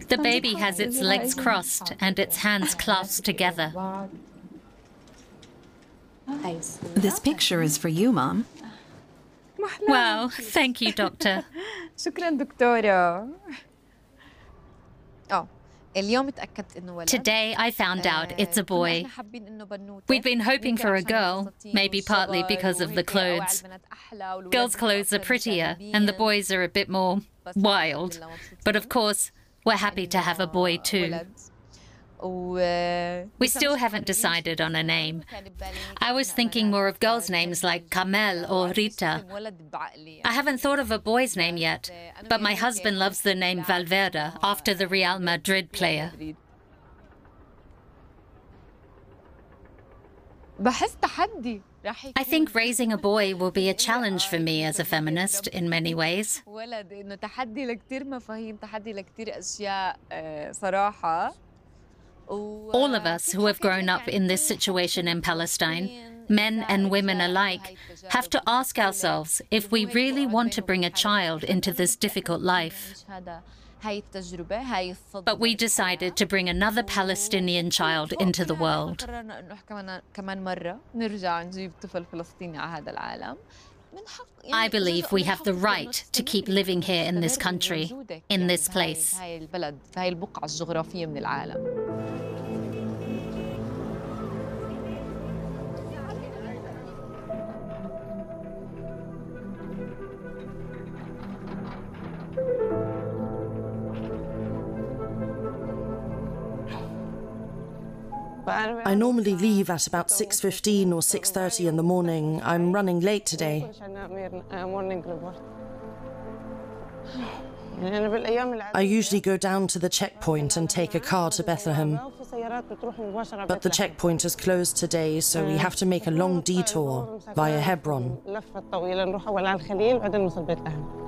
The baby has its legs crossed and its hands clasped together. This picture is for you, Mom. Wow, thank you, Doctor. شكرا دكتورة. Today I found out it's a boy. We'd been hoping for a girl, maybe partly because of the clothes. Girls' clothes are prettier and the boys are a bit more wild. But of course, we're happy to have a boy too. We still haven't decided on a name. I was thinking more of girls' names like Kamel or Rita. I haven't thought of a boy's name yet, but my husband loves the name Valverde after the Real Madrid player. I think raising a boy will be a challenge for me as a feminist in many ways. All of us who have grown up in this situation in Palestine, men and women alike, have to ask ourselves if we really want to bring a child into this difficult life. But we decided to bring another Palestinian child into the world. I believe we have the right to keep living here in this country, in this place. I normally leave at about 6:15 or 6:30 in the morning. I'm running late today. I usually go down to the checkpoint and take a car to Bethlehem. But the checkpoint is closed today, so we have to make a long detour via Hebron.